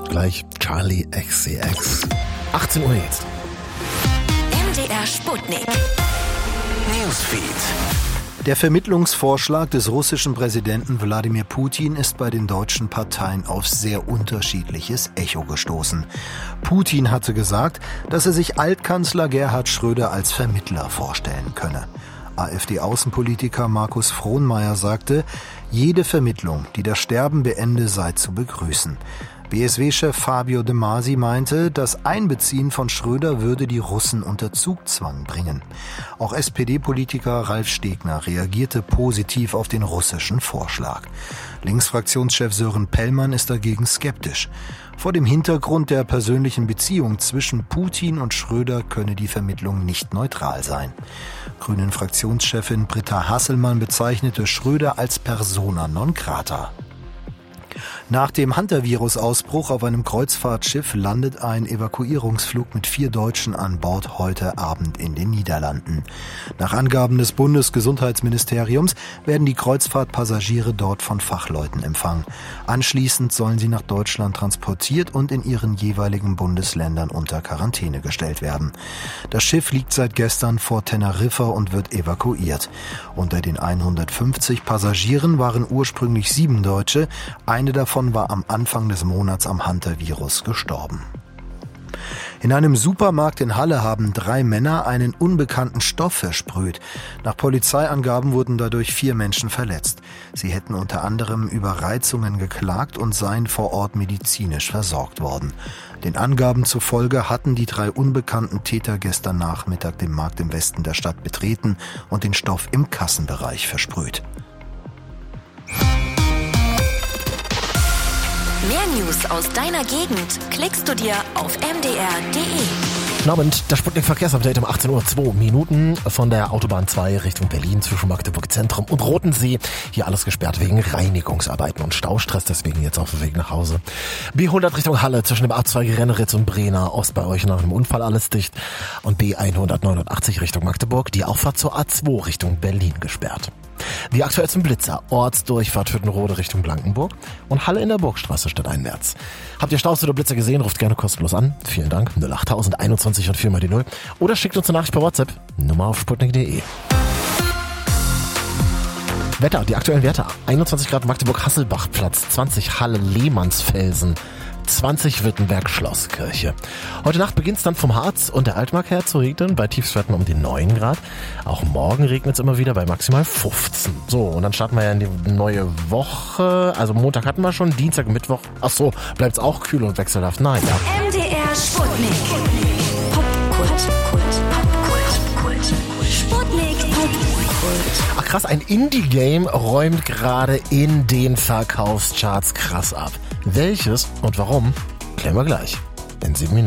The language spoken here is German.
Gleich Charlie XCX. 18 Uhr jetzt. MDR Sputnik. Newsfeed. Der Vermittlungsvorschlag des russischen Präsidenten Wladimir Putin ist bei den deutschen Parteien auf sehr unterschiedliches Echo gestoßen. Putin hatte gesagt, dass er sich Altkanzler Gerhard Schröder als Vermittler vorstellen könne. AfD-Außenpolitiker Markus Frohnmayer sagte, jede Vermittlung, die das Sterben beende, sei zu begrüßen. BSW-Chef Fabio De Masi meinte, das Einbeziehen von Schröder würde die Russen unter Zugzwang bringen. Auch SPD-Politiker Ralf Stegner reagierte positiv auf den russischen Vorschlag. Linksfraktionschef Sören Pellmann ist dagegen skeptisch. Vor dem Hintergrund der persönlichen Beziehung zwischen Putin und Schröder könne die Vermittlung nicht neutral sein. Grünen-Fraktionschefin Britta Hasselmann bezeichnete Schröder als persona non grata. Nach dem Hantavirus-Ausbruch auf einem Kreuzfahrtschiff landet ein Evakuierungsflug mit 4 Deutschen an Bord heute Abend in den Niederlanden. Nach Angaben des Bundesgesundheitsministeriums werden die Kreuzfahrtpassagiere dort von Fachleuten empfangen. Anschließend sollen sie nach Deutschland transportiert und in ihren jeweiligen Bundesländern unter Quarantäne gestellt werden. Das Schiff liegt seit gestern vor Teneriffa und wird evakuiert. Unter den 150 Passagieren waren ursprünglich 7 Deutsche. Eine davon war am Anfang des Monats am Hantavirus gestorben. In einem Supermarkt in Halle haben 3 Männer einen unbekannten Stoff versprüht. Nach Polizeiangaben wurden dadurch 4 Menschen verletzt. Sie hätten unter anderem über Reizungen geklagt und seien vor Ort medizinisch versorgt worden. Den Angaben zufolge hatten die 3 unbekannten Täter gestern Nachmittag den Markt im Westen der Stadt betreten und den Stoff im Kassenbereich versprüht. Mehr News aus deiner Gegend klickst du dir auf mdr.de. Guten Abend, das Sputnik-Verkehrsupdate um 18 Uhr 2 Minuten von der Autobahn 2 Richtung Berlin zwischen Magdeburg Zentrum und Rotensee. Hier alles gesperrt wegen Reinigungsarbeiten und Staustress, deswegen jetzt auf dem Weg nach Hause. B100 Richtung Halle zwischen dem A2 Renneritz und Brenner, Ost bei euch nach einem Unfall alles dicht. Und B189 Richtung Magdeburg, die Auffahrt zur A2 Richtung Berlin gesperrt. Die aktuellsten Blitzer, Ortsdurchfahrt Hüttenrode Richtung Blankenburg und Halle in der Burgstraße stadteinwärts. Habt ihr Staus oder Blitzer gesehen, ruft gerne kostenlos an. Vielen Dank, 08000 21 und 4 mal die 0. Oder schickt uns eine Nachricht per WhatsApp, Nummer auf sputnik.de. Wetter, die aktuellen Werte, 21 Grad Magdeburg-Hasselbach, Platz 20 Halle Lehmannsfelsen, 20 Wittenberg Schlosskirche. Heute Nacht beginnt es dann vom Harz und der Altmark her zu regnen, bei Tiefstwerten um die 9 Grad. Auch morgen regnet es immer wieder bei maximal 15. So, und dann starten wir ja in die neue Woche. Also Montag hatten wir schon, Dienstag, Mittwoch. Ach so, bleibt es auch kühl und wechselhaft. Nein, ja. MDR Sputnik. Popkult. Sputnik. Ach krass, ein Indie-Game räumt gerade in den Verkaufscharts krass ab. Welches und warum, klären wir gleich in 7 Minuten.